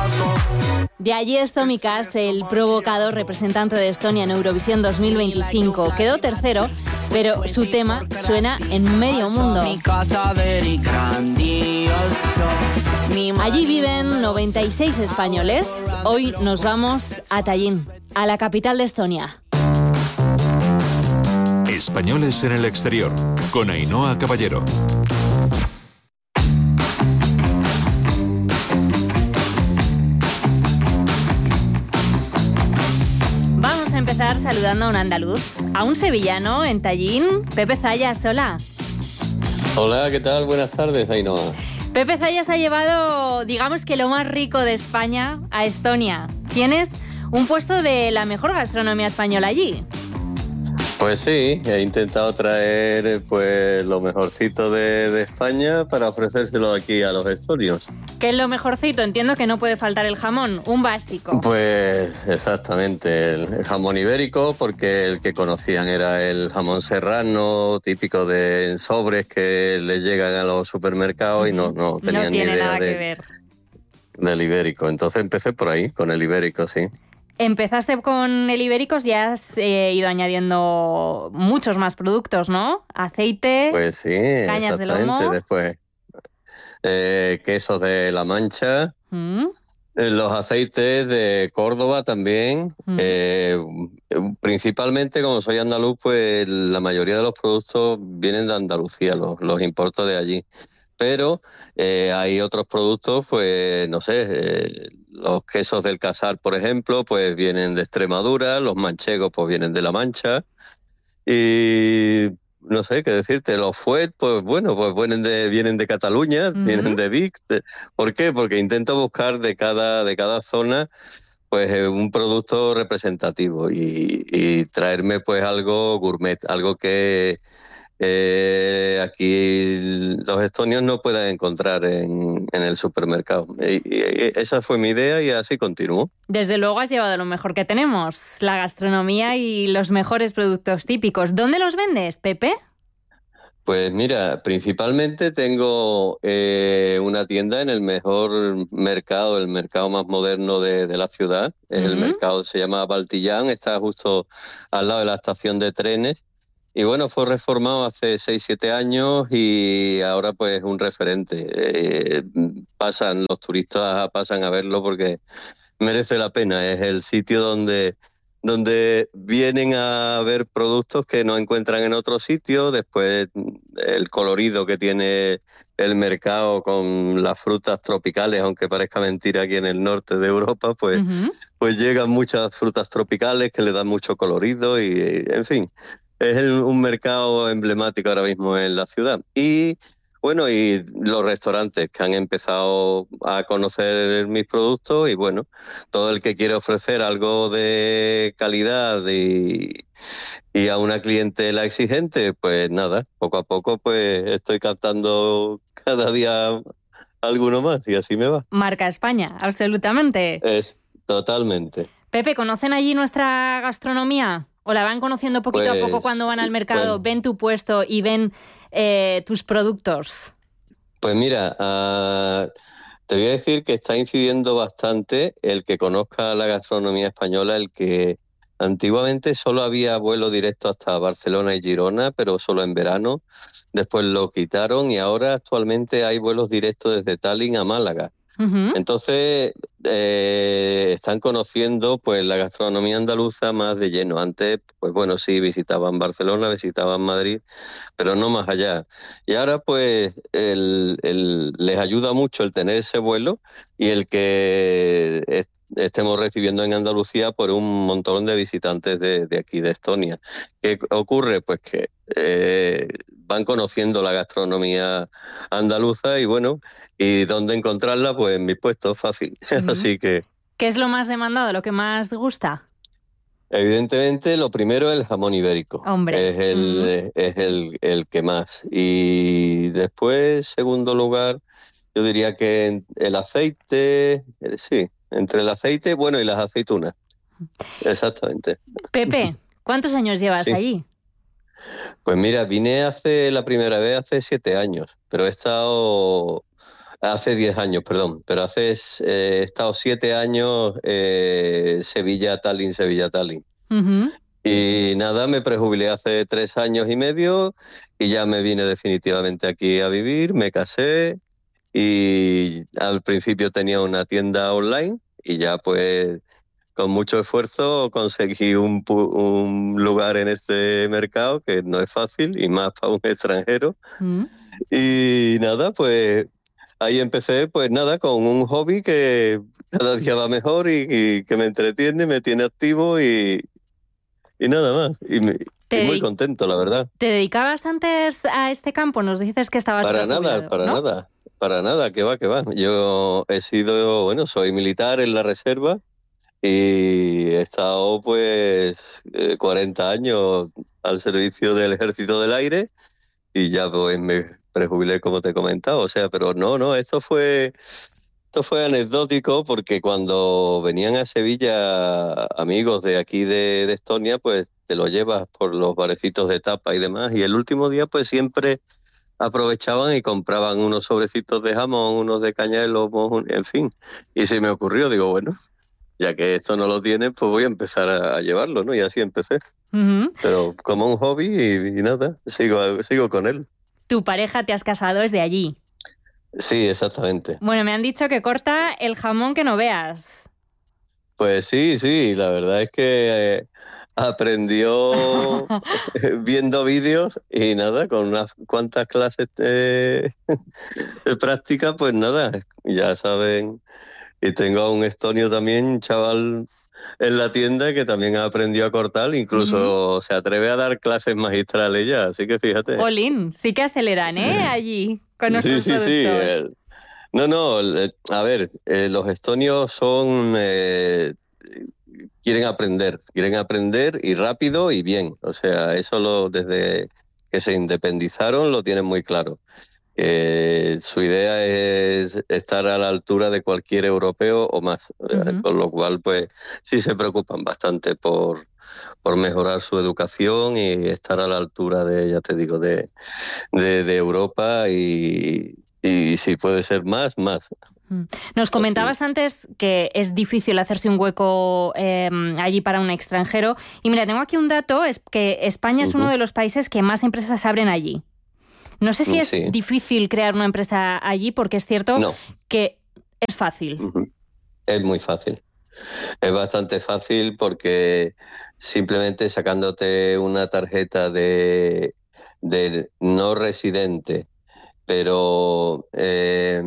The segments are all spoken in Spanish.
De allí es Tommy Cash, el provocador representante de Estonia en Eurovisión 2025. Quedó tercero, pero su tema suena en medio mundo. Allí viven 96 españoles. Hoy nos vamos a Tallinn, a la capital de Estonia. Españoles en el exterior, con Ainhoa Caballero. Vamos a empezar saludando a un andaluz, a un sevillano en Tallinn, Pepe Zayas. Hola. Hola, ¿qué tal? Buenas tardes, Ainhoa. Pepe Zayas ha llevado, digamos que lo más rico de España a Estonia. Tienes un puesto de la mejor gastronomía española allí. Pues sí, he intentado traer pues lo mejorcito de España para ofrecérselo aquí a los estonios. ¿Qué es lo mejorcito? Entiendo que no puede faltar el jamón, un básico. Pues exactamente, el jamón ibérico, porque el que conocían era el jamón serrano, típico de sobres que le llegan a los supermercados y no tenían ni idea nada que ver del ibérico. Entonces empecé por ahí, con el ibérico, sí. Empezaste con el ibéricos y has ido añadiendo muchos más productos, ¿no? Aceite, pues sí, cañas de lomo. Después quesos de La Mancha, los aceites de Córdoba también. Principalmente, como soy andaluz, pues la mayoría de los productos vienen de Andalucía, los importo de allí. Pero hay otros productos, pues no sé, los quesos del Casar, por ejemplo, pues vienen de Extremadura, los manchegos pues vienen de La Mancha y no sé qué decirte, los fuet, pues bueno, pues vienen de Cataluña, vienen de Vic. ¿Por qué? Porque intento buscar de cada zona pues un producto representativo y traerme pues algo gourmet, algo que aquí los estonios no puedan encontrar en el supermercado. Y esa fue mi idea y así continúo. Desde luego has llevado lo mejor que tenemos, la gastronomía y los mejores productos típicos. ¿Dónde los vendes, Pepe? Pues mira, principalmente tengo una tienda en el mejor mercado, el mercado más moderno de la ciudad. El mercado se llama Valtillán, está justo al lado de la estación de trenes. Y bueno, fue reformado hace 6-7 años y ahora pues un referente. Los turistas pasan a verlo porque merece la pena. Es el sitio donde vienen a ver productos que no encuentran en otro sitio. Después el colorido que tiene el mercado con las frutas tropicales, aunque parezca mentira aquí en el norte de Europa, pues llegan muchas frutas tropicales que le dan mucho colorido y en fin. Es un mercado emblemático ahora mismo en la ciudad. Y bueno, y los restaurantes que han empezado a conocer mis productos y bueno, todo el que quiere ofrecer algo de calidad y a una clientela exigente, pues nada, poco a poco pues estoy captando cada día alguno más y así me va. Marca España, absolutamente. Es totalmente. Pepe, ¿conocen allí nuestra gastronomía? ¿O la van conociendo poquito a poco cuando van al mercado, ven tu puesto y ven tus productos? Pues mira, te voy a decir que está incidiendo bastante el que conozca la gastronomía española, el que antiguamente solo había vuelo directo hasta Barcelona y Girona, pero solo en verano. Después lo quitaron y ahora actualmente hay vuelos directos desde Tallinn a Málaga. Entonces están conociendo pues la gastronomía andaluza más de lleno. Antes, pues bueno, sí, visitaban Barcelona, visitaban Madrid, pero no más allá. Y ahora pues les ayuda mucho el tener ese vuelo y el que estemos recibiendo en Andalucía por un montón de visitantes de aquí, de Estonia. ¿Qué ocurre? Pues que van conociendo la gastronomía andaluza y bueno, ¿y dónde encontrarla? Pues en mi puesto, fácil. Así que... ¿Qué es lo más demandado, lo que más gusta? Evidentemente, lo primero es el jamón ibérico. Hombre. Es el que más. Y después, segundo lugar, yo diría que el aceite, sí, entre el aceite, bueno, y las aceitunas. Exactamente. Pepe, ¿cuántos años llevas allí? Pues mira, vine la primera vez hace 7 años, pero he estado Hace 10 años, perdón, pero he estado 7 años Sevilla-Tallinn, Sevilla-Tallinn. Uh-huh. Y nada, me prejubilé hace 3 años y medio y ya me vine definitivamente aquí a vivir, me casé y al principio tenía una tienda online y ya pues con mucho esfuerzo conseguí un lugar en este mercado que no es fácil y más para un extranjero. Uh-huh. Y nada, pues ahí empecé, pues nada, con un hobby que cada día va mejor y que me entretiene, me tiene activo y nada más. Y muy contento, la verdad. ¿Te dedicabas antes a este campo? Nos dices que estabas Para nada, prejubilado, ¿no? para nada, que va, que va. Yo soy militar en la reserva y he estado pues 40 años al servicio del Ejército del Aire y ya pues me prejubilé como te he comentado, o sea, pero no, esto fue anecdótico porque cuando venían a Sevilla amigos de aquí de Estonia, pues te lo llevas por los barecitos de tapa y demás, y el último día pues siempre aprovechaban y compraban unos sobrecitos de jamón, unos de caña de lomo, en fin, y se me ocurrió, digo, bueno, ya que esto no lo tienen, pues voy a empezar a llevarlo, ¿no? Y así empecé. Uh-huh. Pero como un hobby y nada, sigo con él. Tu pareja, te has casado, es de allí. Sí, exactamente. Bueno, me han dicho que corta el jamón que no veas. Pues sí, la verdad es que aprendió viendo vídeos y nada, con unas cuantas clases de práctica, pues nada, ya saben. Y tengo a un estonio también, un chaval en la tienda que también aprendió a cortar, incluso se atreve a dar clases magistrales ya, así que fíjate. Jolín, sí que aceleran, allí, con nuestros Sí. productos. A ver, los estonios quieren aprender y rápido y bien. O sea, desde que se independizaron lo tienen muy claro. Su idea es estar a la altura de cualquier europeo o más, Uh-huh. con lo cual pues sí se preocupan bastante por mejorar su educación y estar a la altura ya te digo, de Europa y si puede ser más. Nos comentabas antes que es difícil hacerse un hueco allí para un extranjero. Y mira, tengo aquí un dato, es que España es uno de los países que más empresas abren allí. No sé si es difícil crear una empresa allí, porque es cierto que es fácil. Es muy fácil. Es bastante fácil porque simplemente sacándote una tarjeta de no residente, pero es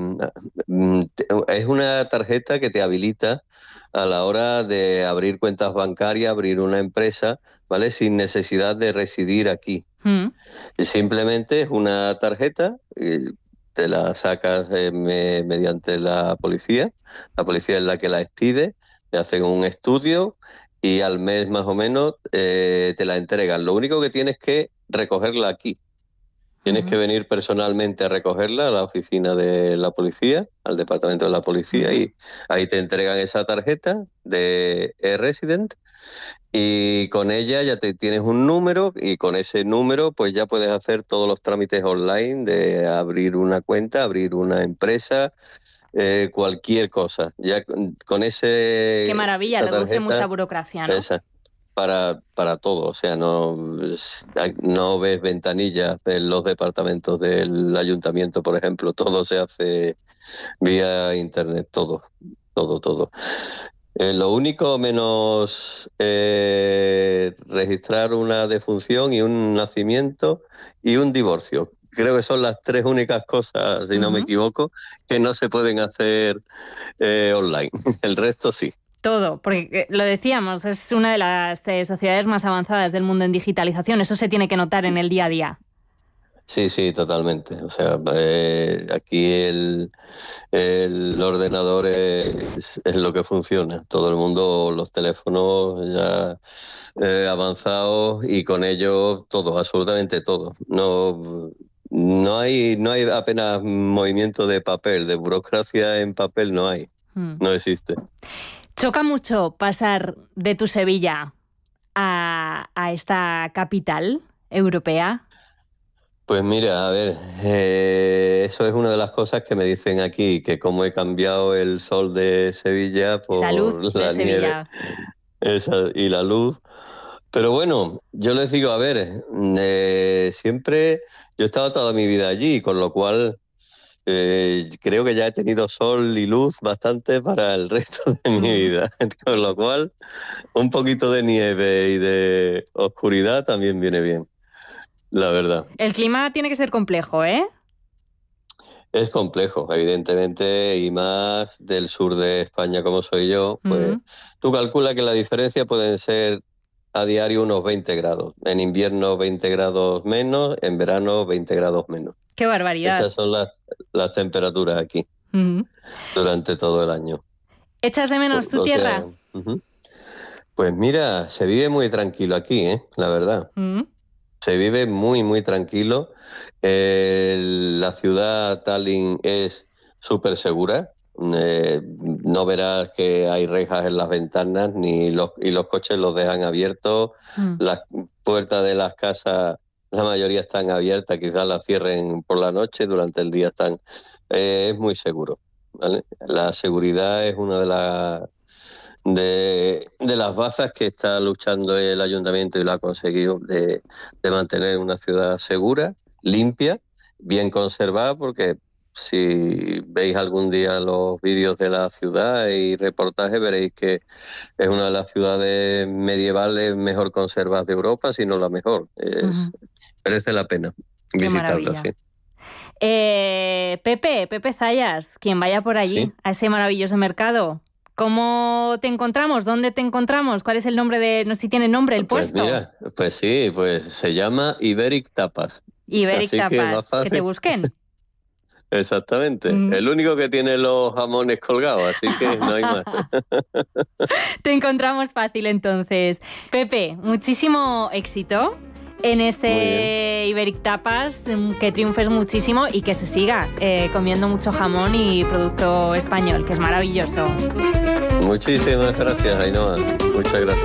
una tarjeta que te habilita a la hora de abrir cuentas bancarias, abrir una empresa, ¿vale? Sin necesidad de residir aquí. Simplemente es una tarjeta, te la sacas mediante la policía es la que la expide, te hacen un estudio y al mes más o menos te la entregan. Lo único que tienes que recogerla aquí. Tienes que venir personalmente a recogerla a la oficina de la policía, al departamento de la policía, y ahí te entregan esa tarjeta de e-resident y con ella ya tienes un número y con ese número pues ya puedes hacer todos los trámites online de abrir una cuenta, abrir una empresa, cualquier cosa. Ya con ese... Qué maravilla, esa reduce tarjeta, mucha burocracia, ¿no? Para todo, o sea, no ves ventanillas en los departamentos del ayuntamiento, por ejemplo, todo se hace vía internet, todo. Lo único menos registrar una defunción y un nacimiento y un divorcio. Creo que son las 3 únicas cosas, si no me equivoco, que no se pueden hacer online. El resto sí. Todo, porque lo decíamos, es una de las sociedades más avanzadas del mundo en digitalización. Eso se tiene que notar en el día a día. Sí, totalmente. O sea, aquí el ordenador es lo que funciona. Todo el mundo, los teléfonos ya avanzados y con ellos todo, absolutamente todo. No hay apenas movimiento de papel, de burocracia en papel no hay. No existe. ¿Choca mucho pasar de tu Sevilla a esta capital europea? Pues mira, a ver, eso es una de las cosas que me dicen aquí, que como he cambiado el sol de Sevilla Salud por de la nieve Sevilla. y la luz. Pero bueno, yo les digo, a ver, siempre, yo he estado toda mi vida allí, con lo cual creo que ya he tenido sol y luz bastante para el resto de mi vida. Con lo cual, un poquito de nieve y de oscuridad también viene bien, la verdad. El clima tiene que ser complejo, ¿eh? Es complejo, evidentemente, y más del sur de España como soy yo, pues tú calcula que la diferencia pueden ser a diario unos 20 grados. En invierno 20 grados menos, en verano 20 grados menos. ¡Qué barbaridad! Esas son las temperaturas aquí Ujú. durante todo el año. ¿Echas de menos tu O sea, tierra? pues mira, se vive muy tranquilo aquí, la verdad. Mm. Se vive muy, muy tranquilo. La ciudad Tallinn es súper segura. No verás que hay rejas en las ventanas y los coches los dejan abiertos. Las puertas de las casas, la mayoría están abiertas, quizás las cierren por la noche, durante el día están. Es muy seguro, ¿vale? La seguridad es una de las bazas que está luchando el ayuntamiento y lo ha conseguido de mantener una ciudad segura, limpia, bien conservada, porque si veis algún día los vídeos de la ciudad y reportajes, veréis que es una de las ciudades medievales mejor conservadas de Europa, si no la mejor. Merece la pena Qué visitarla, maravilla. sí. Pepe Zayas, quien vaya por allí, ¿Sí? a ese maravilloso mercado. ¿Cómo te encontramos? ¿Dónde te encontramos? ¿Cuál es el nombre de, no sé si tiene nombre el Pues puesto? mira, pues sí, pues se llama Iberic Tapas. Iberic Así que más Tapas, que te fácil. busquen. Exactamente. El único que tiene los jamones colgados, así que no hay más. Te encontramos fácil entonces. Pepe, muchísimo éxito en ese Iberic Tapas, que triunfes muchísimo y que se siga comiendo mucho jamón y producto español, que es maravilloso. Muchísimas gracias, Ainhoa. Muchas gracias.